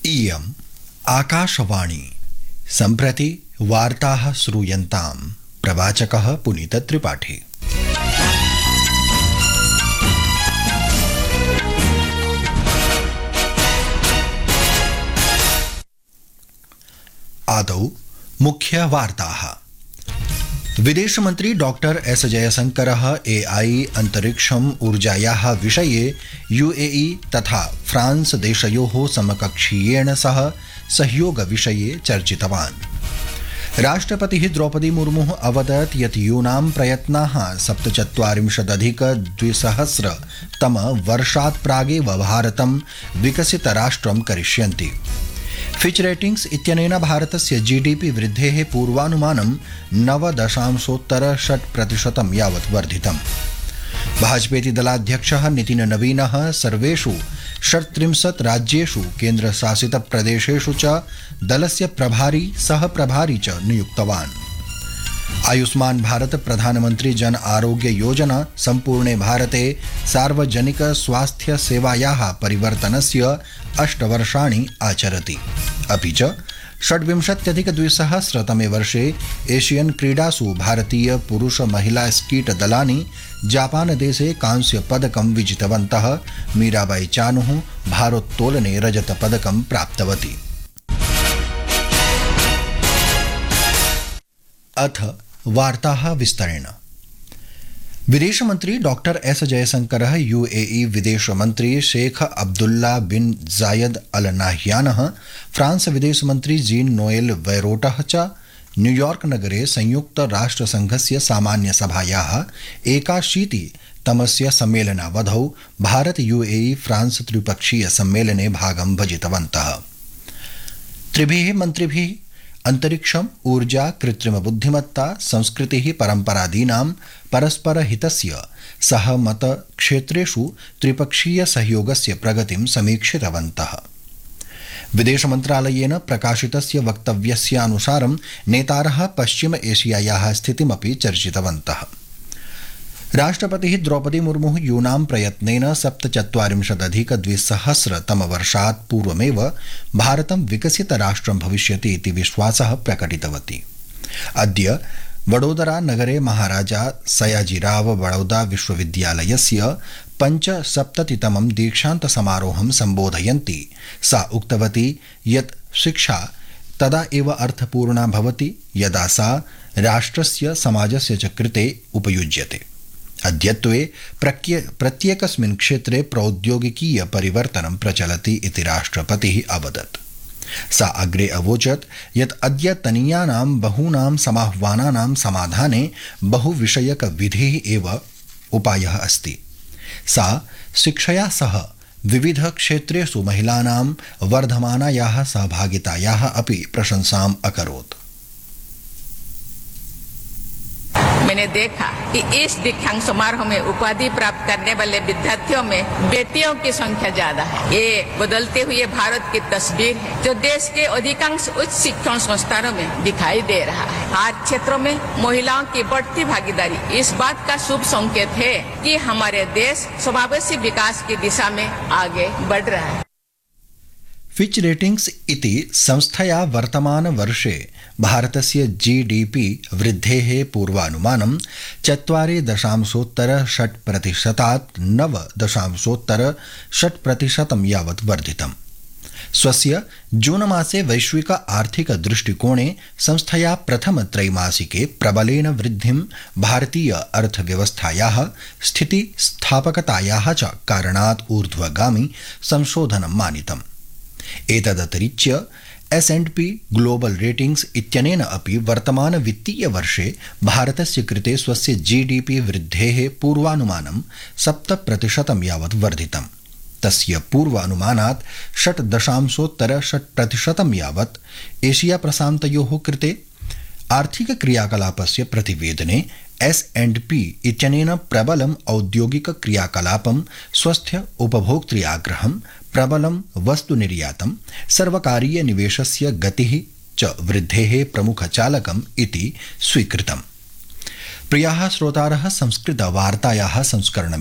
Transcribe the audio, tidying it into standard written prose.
इयम् आकाशवाणी सम्प्रति वार्ताः श्रूयन्तां प्रवाचकः पुनीतत्रिपाठी। आदौ मुख्य वार्ताः। विदेश मंत्री डॉक्टर एस जयशंकरः एआई अंतरिक्षम् ऊर्जायाः विषये यूएई तथा फ्रांस देशयोः समकक्षीयेण सह सहयोग विषये चर्चितवान्। राष्ट्रपतिः द्रौपदी मुर्मुः अवदत् यत् यूनां प्रयत्नाः 47-2000 प्रागेव भारतं विकसितराष्ट्रं करिष्यन्ति। फिच रेटिंग्स इत्यनेन भारतस्य जीडीपी वृद्धेः पूर्वानुमानं 9.6% यावत् वर्धितम्। भाजपेति दलाध्यक्षः नितिन नवीनः सर्वेषु 37 राज्येषु केन्द्रशासितप्रदेशेषु च दलस्य प्रभारी सहप्रभारी च नियुक्तवान्। आयुष्मान भारत प्रधानमंत्री जन आरोग्य योजना सम्पूर्णे भारते सार्वजनिक स्वास्थ्य सेवायाः परिवर्तनस्य 8 वर्षाणि आचरति। अपि च 26-2000 वर्षे एशियन क्रीडासु भारतीय पुरुष महिला स्कीट दलानि जापान देशे कांस्य पदकं विजितवन्तः। मीराबाई चानुः भारोत्तोलने रजत पदकं प्राप्तवती। अथ वार्ताः विस्तरेण। विदेश मंत्री डॉक्टर एस जयशंकरः यूएई विदेश मंत्री शेख अब्दुल्ला बिन जायद अल नाह्यानः फ्रांस विदेश मंत्री जीन नोएल वैरोटः च न्यूयॉर्क नगरे संयुक्त राष्ट्र संघस्य सामान्य सभायाः 81तमस्य सम्मेलनावधौ भारत यूएई फ्रांस त्रिपक्षीय सम्मेलने भागं भजितवन्तः। त्रिभिः मन्त्रिभिः अंतरिक्षम ऊर्जा कृत्रिम बुद्धिमत्ता संस्कृतिः परम्परादीनां परस्पर हितस्य सहमत क्षेत्रेषु त्रिपक्षीय सहयोगस्य प्रगतिं समीक्षितवन्तः। विदेश मन्त्रालयेन प्रकाशितस्य वक्तव्यस्यानुसारं नेतारः पश्चिम एशियायाः स्थितिमपि चर्चितवन्तः। राष्ट्रपतिः द्रौपदी मुर्मुः यूनां प्रयत्नेन 47-2000 पूर्वमेव भारतं विकसितराष्ट्रं भविष्यति इति विश्वासः प्रकटितवती। अद्य वडोदरा नगरे महाराजा सयाजीराव वडोदरा विश्वविद्यालयस्य 75तमं दीक्षान्त समारोहं सम्बोधयन्ती सा उक्तवती यत् शिक्षा तदा एव अर्थपूर्णा भवति यदा सा राष्ट्रस्य समाजस्य च कृते उपयुज्यते। अद्यत्वे प्रत्येकस्मिन् क्षेत्रे प्रौद्योगिकीय परिवर्तनं प्रचलति इति राष्ट्रपतिः अवदत्। सा अग्रे अवोचत् यत् अद्यतनीयानां बहूनां समाह्वानानां समाधाने बहुविषयक विधिः एव उपायः अस्ति। सा शिक्षया सह विविध क्षेत्रेषु महिलानां वर्धमानायाः सहभागितायाः अपि प्रशंसाम् अकरोत्। मैंने देखा कि इस दीक्षांत समारोह में उपाधि प्राप्त करने वाले विद्यार्थियों में बेटियों की संख्या ज्यादा है। ये बदलते हुए भारत की तस्वीर है जो देश के अधिकांश उच्च शिक्षण संस्थानों में दिखाई दे रहा है। हर क्षेत्रों में महिलाओं की बढ़ती भागीदारी इस बात का शुभ संकेत है कि हमारे देश समावेशी विकास की दिशा में आगे बढ़ रहा है। फिच रेटिंग्स इति संस्थया वर्तमान वर्षे भारतस्य जीडीपी वृद्धेः पूर्वानुमानं 4.6% 9.6% यावत् वर्धितम्। स्वस्य जून मासे वैश्विक आर्थिक दृष्टिकोणे संस्थया प्रथम त्रैमासिके प्रबलेन वृद्धिं भारतीय अर्थव्यवस्थायाः स्थितिस्थापकतायाः च कारणात् ऊर्ध्वगामी संशोधनं मानितम्। एतदतिरिच्य S&P ग्लोबल रेटिंग्स इत्यनेन अपि वर्तमान वित्तीय वर्षे भारतस्य कृते स्वस्य जीडीपी वृद्धेः पूर्वानुमानं 7% यावत् वर्धितम्। तस्य पूर्वानुमानात् 6.6% यावत् एशिया प्रशान्तयोः कृते आर्थिक क्रियाकलापस्य प्रतिवेदने S&P इत्यनेन प्रबलम् औद्योगिक क्रियाकलापं स्वस्थ उपभोक्तृआग्रहं प्रबलं वस्तुनिर्यातं सर्वकारीय निवेशस्य गतिः च वृद्धेः प्रमुखचालकम् इति स्वीकृतम्। प्रियाः श्रोतारः संस्कृतवार्तायाः संस्करणम्